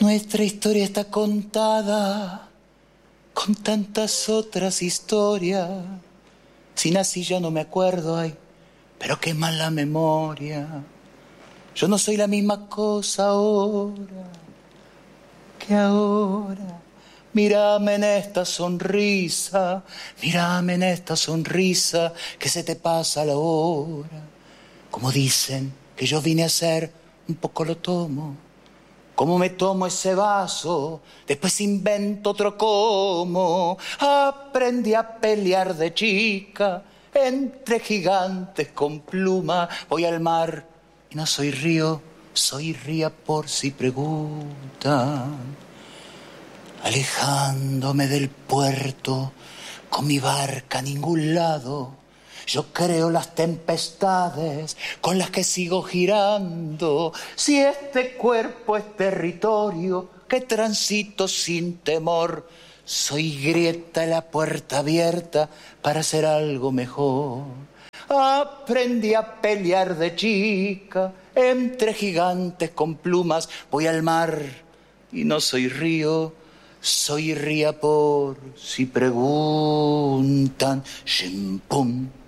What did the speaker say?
Nuestra historia está contada con tantas otras historias. Si nací ya no me acuerdo, ay, pero qué mala memoria. Yo no soy la misma cosa ahora que ahora. Mírame en esta sonrisa, mírame en esta sonrisa, que se te pasa la hora. Como dicen que yo vine a ser, un poco lo tomo. Como me tomo ese vaso, después invento otro cómo. Aprendí a pelear de chica, entre gigantes con pluma. Voy al mar y no soy río, soy ría por si preguntan. Alejándome del puerto, con mi barca a ningún lado. Yo creo las tempestades con las que sigo girando. Si este cuerpo es territorio que transito sin temor, soy grieta en la puerta abierta para hacer algo mejor. Aprendí a pelear de chica, entre gigantes con plumas. Voy al mar y no soy río, soy ría por si preguntan. Shim pum.